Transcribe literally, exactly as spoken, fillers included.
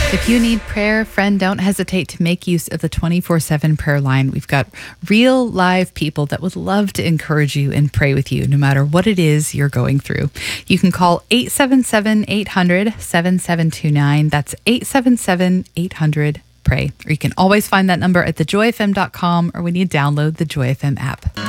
If you need prayer, friend, don't hesitate to make use of the twenty-four seven prayer line. We've got real live people that would love to encourage you and pray with you no matter what it is you're going through. You can call eight seven seven, eight hundred, seven seven two nine. That's eight seven seven, eight hundred, pray. Or you can always find that number at the joy f m dot com or when you download the Joy F M app.